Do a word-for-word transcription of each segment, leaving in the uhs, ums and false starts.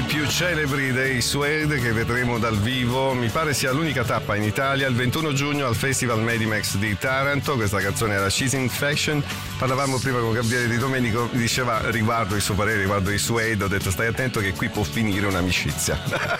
più celebri dei Suede che vedremo dal vivo, mi pare sia l'unica tappa in Italia, il ventuno giugno al Festival Medimax di Taranto. Questa canzone era She's in Fashion. Parlavamo prima con Gabriele Di Domenico, mi diceva riguardo il suo parere riguardo i Suede, ho detto stai attento che qui può finire un'amicizia.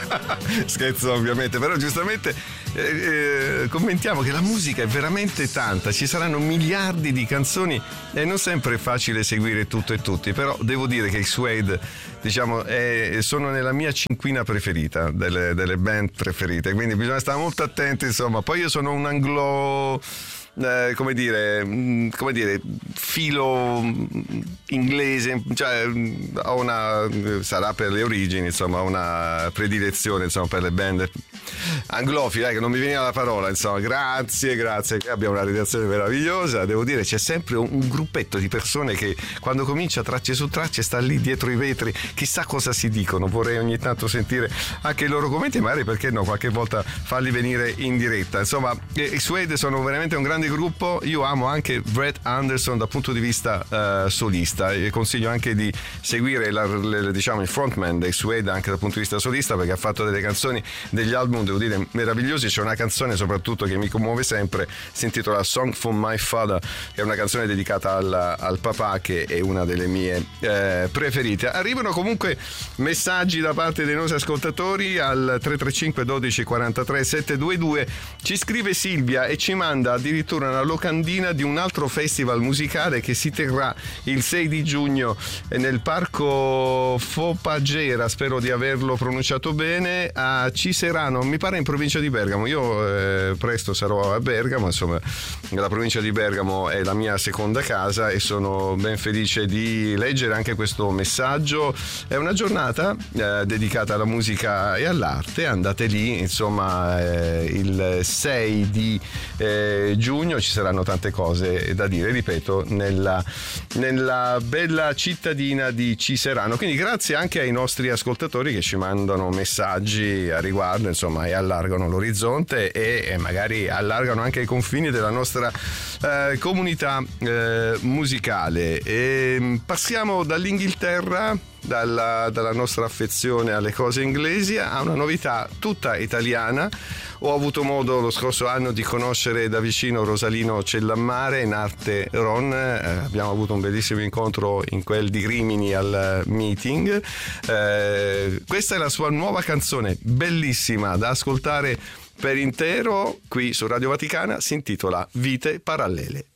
Scherzo ovviamente, però giustamente eh, eh, commentiamo che la musica è veramente tanta, ci saranno miliardi di canzoni e non sempre è facile seguire tutto e tutti, però devo dire che i Suede, diciamo, è, sono nella mia cinquina preferita delle, delle band preferite, quindi bisogna stare molto attenti, insomma. Poi io sono un anglo eh, come dire come dire filo inglese, cioè ho una, sarà per le origini, insomma, una predilezione, insomma, per le band anglofile, eh, che non mi veniva la parola, insomma. Grazie, grazie, abbiamo una redazione meravigliosa, devo dire, c'è sempre un, un gruppetto di persone che quando comincia tracce su tracce sta lì dietro i vetri, chissà cosa si dicono, vorrei ogni tanto sentire anche i loro commenti, magari perché no, qualche volta farli venire in diretta. Insomma, i Suede sono veramente un grande gruppo, io amo anche Brett Anderson dal punto di vista uh, solista e consiglio anche di seguire la, le, diciamo il frontman dei Suede anche dal punto di vista solista, perché ha fatto delle canzoni, degli album, devo dire, meravigliosi. C'è una canzone soprattutto che mi commuove sempre, si intitola Song for My Father, che è una canzone dedicata al, al papà, che è una delle mie eh, preferite. Arrivano comunque messaggi da parte dei nostri ascoltatori al tre tre cinque dodici quarantatré settecentoventidue. Ci scrive Silvia e ci manda addirittura una locandina di un altro festival musicale che si terrà il sei di giugno nel parco Fopagera, spero di averlo pronunciato bene, a Ciserano, mi pare in provincia di Bergamo. Io eh, presto sarò a Bergamo, insomma la provincia di Bergamo è la mia seconda casa e sono ben felice di leggere anche questo messaggio. È una giornata eh, dedicata alla musica e all'arte, andate lì, insomma, eh, il sei di eh, giugno ci saranno tante cose da dire, ripeto, nella, nella bella cittadina di Ciserano. Quindi grazie anche ai nostri ascoltatori che ci mandano messaggi a riguardo, insomma, e allargano l'orizzonte e, e magari allargano anche i confini della nostra eh, comunità eh, musicale. E passiamo dall'Inghilterra, dalla, dalla nostra affezione alle cose inglesi, a una novità tutta italiana. Ho avuto modo lo scorso anno di conoscere da vicino Rosalino Cellammare in arte Ron, eh, abbiamo avuto un bellissimo incontro in quel di Rimini al meeting. Eh, questa è la sua nuova canzone, bellissima da ascoltare per intero qui su Radio Vaticana, si intitola Vite Parallele.